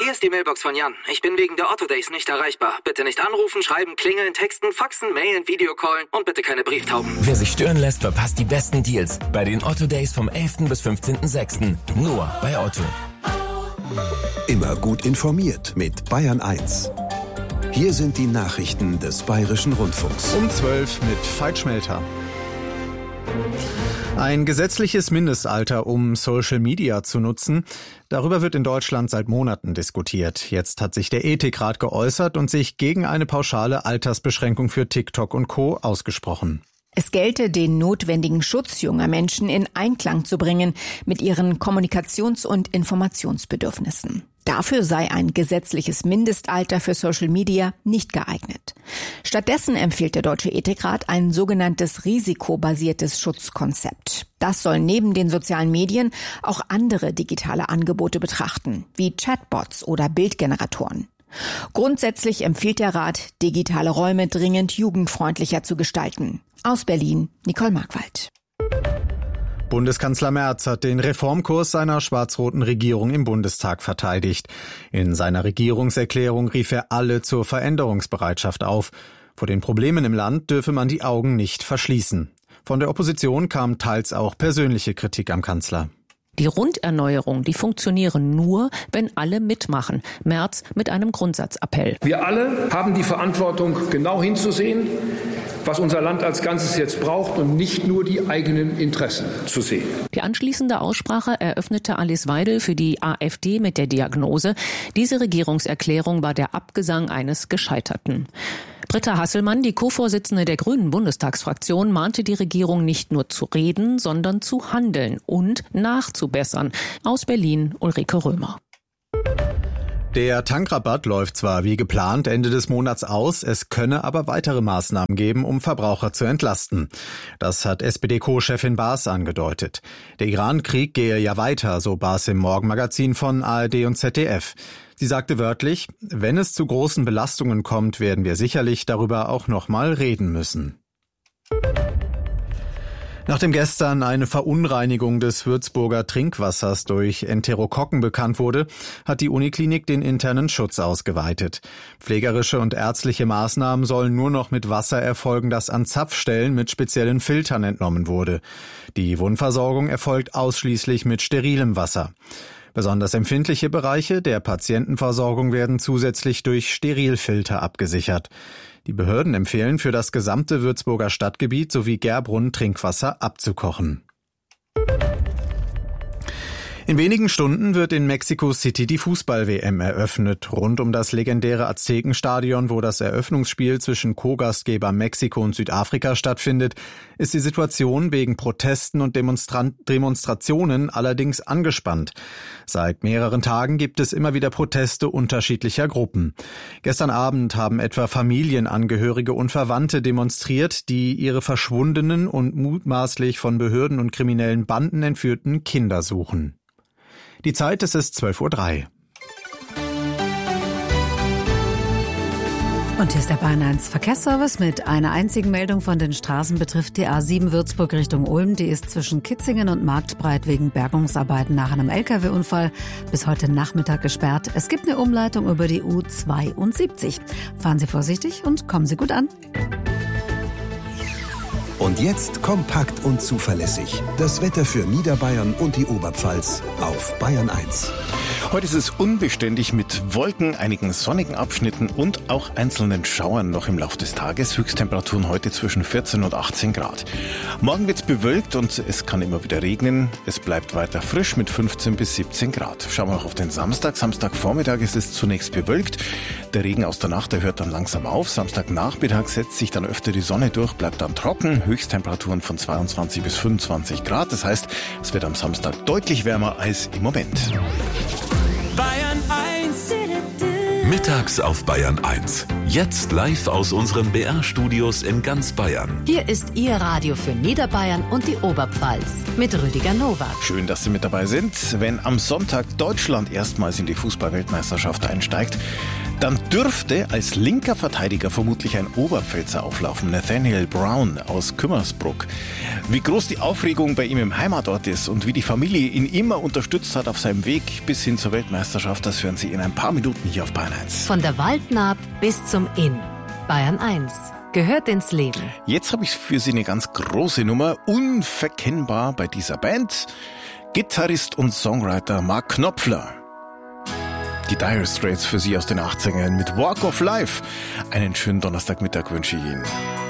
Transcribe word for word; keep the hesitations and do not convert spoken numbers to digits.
Hier ist die Mailbox von Jan. Ich bin wegen der Otto Days nicht erreichbar. Bitte nicht anrufen, schreiben, klingeln, texten, faxen, mailen, Videocallen und bitte keine Brieftauben. Wer sich stören lässt, verpasst die besten Deals bei den Otto Days vom elften bis fünfzehnten sechsten Nur bei Otto. Immer gut informiert mit Bayern eins. Hier sind die Nachrichten des Bayerischen Rundfunks. Um zwölf mit Veit Schmelter. Ein gesetzliches Mindestalter, um Social Media zu nutzen. Darüber wird in Deutschland seit Monaten diskutiert. Jetzt hat sich der Ethikrat geäußert und sich gegen eine pauschale Altersbeschränkung für TikTok und Co. ausgesprochen. Es gelte, den notwendigen Schutz junger Menschen in Einklang zu bringen mit ihren Kommunikations- und Informationsbedürfnissen. Dafür sei ein gesetzliches Mindestalter für Social Media nicht geeignet. Stattdessen empfiehlt der Deutsche Ethikrat ein sogenanntes risikobasiertes Schutzkonzept. Das soll neben den sozialen Medien auch andere digitale Angebote betrachten, wie Chatbots oder Bildgeneratoren. Grundsätzlich empfiehlt der Rat, digitale Räume dringend jugendfreundlicher zu gestalten. Aus Berlin, Nicole Markwald. Bundeskanzler Merz hat den Reformkurs seiner schwarz-roten Regierung im Bundestag verteidigt. In seiner Regierungserklärung rief er alle zur Veränderungsbereitschaft auf. Vor den Problemen im Land dürfe man die Augen nicht verschließen. Von der Opposition kam teils auch persönliche Kritik am Kanzler. Die Runderneuerung, die funktionieren nur, wenn alle mitmachen. Merz mit einem Grundsatzappell. Wir alle haben die Verantwortung, genau hinzusehen, was unser Land als Ganzes jetzt braucht und nicht nur die eigenen Interessen zu sehen. Die anschließende Aussprache eröffnete Alice Weidel für die AfD mit der Diagnose: Diese Regierungserklärung war der Abgesang eines Gescheiterten. Britta Hasselmann, die Co-Vorsitzende der Grünen Bundestagsfraktion, mahnte die Regierung nicht nur zu reden, sondern zu handeln und nachzubessern. Aus Berlin, Ulrike Römer. Der Tankrabatt läuft zwar wie geplant Ende des Monats aus, es könne aber weitere Maßnahmen geben, um Verbraucher zu entlasten. Das hat S P D-Co-Chefin Baas angedeutet. Der Iran-Krieg gehe ja weiter, so Baas im Morgenmagazin von A R D und Z D F. Sie sagte wörtlich, wenn es zu großen Belastungen kommt, werden wir sicherlich darüber auch noch mal reden müssen. Nachdem gestern eine Verunreinigung des Würzburger Trinkwassers durch Enterokokken bekannt wurde, hat die Uniklinik den internen Schutz ausgeweitet. Pflegerische und ärztliche Maßnahmen sollen nur noch mit Wasser erfolgen, das an Zapfstellen mit speziellen Filtern entnommen wurde. Die Wundversorgung erfolgt ausschließlich mit sterilem Wasser. Besonders empfindliche Bereiche der Patientenversorgung werden zusätzlich durch Sterilfilter abgesichert. Die Behörden empfehlen, für das gesamte Würzburger Stadtgebiet sowie Gerbrunn Trinkwasser abzukochen. In wenigen Stunden wird in Mexico City die Fußball-W M eröffnet. Rund um das legendäre Aztekenstadion, wo das Eröffnungsspiel zwischen Co-Gastgeber Mexiko und Südafrika stattfindet, ist die Situation wegen Protesten und Demonstran- Demonstrationen allerdings angespannt. Seit mehreren Tagen gibt es immer wieder Proteste unterschiedlicher Gruppen. Gestern Abend haben etwa Familienangehörige und Verwandte demonstriert, die ihre verschwundenen und mutmaßlich von Behörden und kriminellen Banden entführten Kinder suchen. Die Zeit, es ist zwölf Uhr drei. Und hier ist der Bayern eins Verkehrsservice mit einer einzigen Meldung von den Straßen betrifft die A sieben Würzburg Richtung Ulm. Die ist zwischen Kitzingen und Marktbreit wegen Bergungsarbeiten nach einem L K W-Unfall bis heute Nachmittag gesperrt. Es gibt eine Umleitung über die U zweiundsiebzig. Fahren Sie vorsichtig und kommen Sie gut an. Und jetzt kompakt und zuverlässig. Das Wetter für Niederbayern und die Oberpfalz auf Bayern eins. Heute ist es unbeständig mit Wolken, einigen sonnigen Abschnitten und auch einzelnen Schauern noch im Laufe des Tages. Höchsttemperaturen heute zwischen vierzehn und achtzehn Grad. Morgen wird es bewölkt und es kann immer wieder regnen. Es bleibt weiter frisch mit fünfzehn bis siebzehn Grad. Schauen wir noch auf den Samstag. Samstagvormittag ist es zunächst bewölkt. Der Regen aus der Nacht, der hört dann langsam auf. Samstagnachmittag setzt sich dann öfter die Sonne durch, bleibt dann trocken. Höchsttemperaturen von zweiundzwanzig bis fünfundzwanzig Grad. Das heißt, es wird am Samstag deutlich wärmer als im Moment. Bayern eins. Mittags auf Bayern eins. Jetzt live aus unseren B R-Studios in ganz Bayern. Hier ist Ihr Radio für Niederbayern und die Oberpfalz mit Rüdiger Nowak. Schön, dass Sie mit dabei sind. Wenn am Sonntag Deutschland erstmals in die Fußball-Weltmeisterschaft einsteigt, Dann dürfte als linker Verteidiger vermutlich ein Oberpfälzer auflaufen, Nathaniel Brown aus Kümmersbruck. Wie groß die Aufregung bei ihm im Heimatort ist und wie die Familie ihn immer unterstützt hat auf seinem Weg bis hin zur Weltmeisterschaft, das hören Sie in ein paar Minuten hier auf Bayern eins. Von der Waldnaab bis zum Inn. Bayern eins gehört ins Leben. Jetzt habe ich für Sie eine ganz große Nummer, unverkennbar bei dieser Band. Gitarrist und Songwriter Mark Knopfler. Die Dire Straits für Sie aus den achtzigern mit Walk of Life. Einen schönen Donnerstagmittag wünsche ich Ihnen.